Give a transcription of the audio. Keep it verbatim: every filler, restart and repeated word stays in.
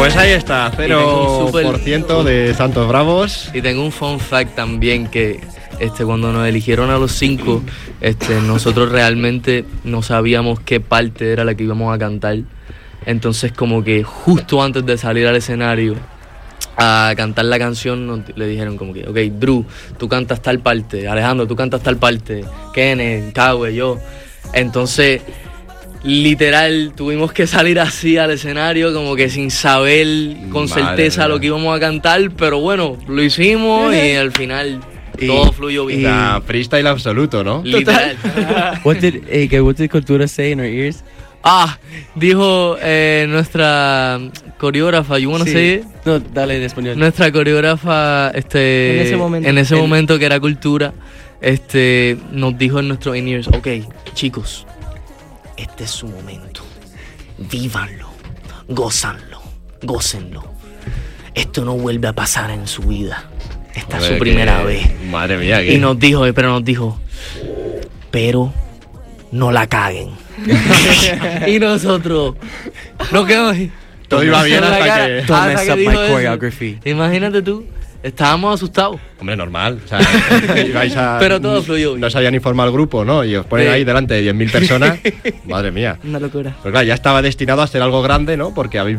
Pues ahí está, cero por ciento super... de Santos Bravos. Y tengo un fun fact también que este, cuando nos eligieron a los cinco, este, nosotros realmente no sabíamos qué parte era la que íbamos a cantar. Entonces como que justo antes de salir al escenario a cantar la canción nos, le dijeron como que, ok, Drew, tú cantas tal parte, Alejandro, tú cantas tal parte, Kenneth, Cagüe, yo. Entonces, literal, tuvimos que salir así al escenario como que sin saber con Madre certeza mía. Lo que íbamos a cantar, pero bueno, lo hicimos y al final y, todo fluyó bien. La freestyle absoluto, ¿no? Literal. What did, hey, what did Cultura say in our ears? Ah, dijo eh, nuestra coreógrafa, you wanna sí. say it? No, dale en español. Nuestra coreógrafa, este, en ese momento, en ese el... momento que era Cultura, este, nos dijo en nuestros in-ears, ok, chicos, este es su momento, vívanlo, gózanlo, gócenlo. Esto no vuelve a pasar en su vida. Esta es su primera que... vez. Madre mía. ¿Qué? Y nos dijo, pero nos dijo, pero no la caguen. Y nosotros no quedamos ahí. Todo iba bien hasta cara, que Don't hasta mess que up dijo my eso. choreography. Imagínate tú, estábamos asustados. Hombre, normal. O sea, ibais a, pero todo fluyó bien. No sabía ni formar el grupo, ¿no? Y os ponen sí. ahí delante de diez mil personas. Madre mía. Una locura. Pues claro, ya estaba destinado a ser algo grande, ¿no? Porque habéis